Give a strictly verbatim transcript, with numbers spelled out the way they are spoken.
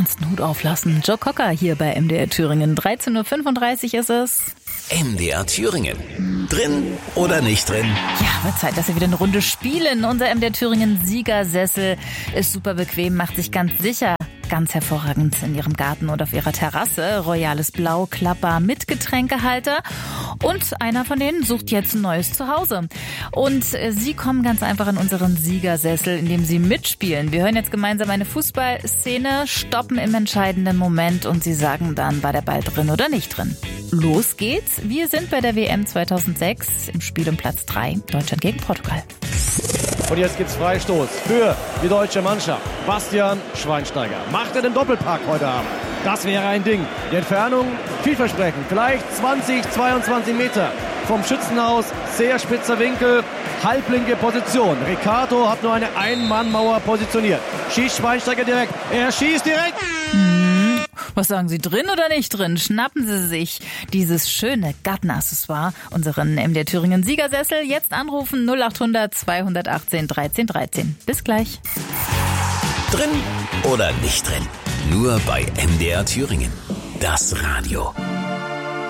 kannst einen Hut auflassen. Joe Cocker hier bei M D R Thüringen. dreizehn Uhr fünfunddreißig ist es. M D R Thüringen. Drin oder nicht drin? Ja, wird Zeit, dass wir wieder eine Runde spielen. Unser M D R Thüringen Siegersessel ist super bequem, macht sich ganz sicher ganz hervorragend in ihrem Garten oder auf ihrer Terrasse. Royales Blau, klappbar mit Getränkehalter. Und einer von denen sucht jetzt ein neues Zuhause. Und sie kommen ganz einfach in unseren Siegersessel, indem sie mitspielen. Wir hören jetzt gemeinsam eine Fußballszene, stoppen im entscheidenden Moment und sie sagen dann, war der Ball drin oder nicht drin. Los geht's. Wir sind bei der W M zweitausendsechs im Spiel um Platz drei. Deutschland gegen Portugal. Und jetzt gibt's Freistoß für die deutsche Mannschaft. Bastian Schweinsteiger macht er den Doppelpack heute Abend. Das wäre ein Ding. Die Entfernung vielversprechend. Vielleicht zwanzig, zweiundzwanzig Meter vom Schützenhaus. Sehr spitzer Winkel. Halblinke Position. Ricardo hat nur eine Ein-Mann-Mauer positioniert. Schießt Schweinsteiger direkt. Er schießt direkt. Hm, was sagen Sie, drin oder nicht drin? Schnappen Sie sich dieses schöne Gartenaccessoire, unseren M D R Thüringen Siegersessel. Jetzt anrufen null acht hundert zweihundertachtzehn dreizehn dreizehn. Bis gleich. Drin oder nicht drin? Nur bei M D R Thüringen. Das Radio.